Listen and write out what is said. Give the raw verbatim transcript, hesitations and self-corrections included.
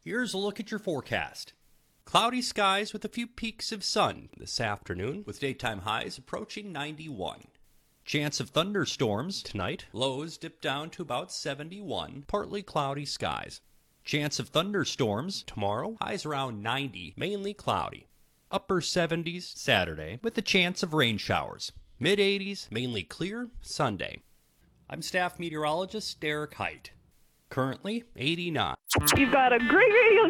Here's a look at your forecast. Cloudy skies with a few peaks of sun this afternoon, with daytime highs approaching ninety-one. Chance of thunderstorms tonight. Lows dip down to about seventy-one. Partly cloudy skies. Chance of thunderstorms tomorrow. Highs around ninety, mainly cloudy. Upper seventies Saturday, with a chance of rain showers. Mid eighties, mainly clear Sunday. I'm staff meteorologist Derek Height. Currently eighty-nine. You've got a great radio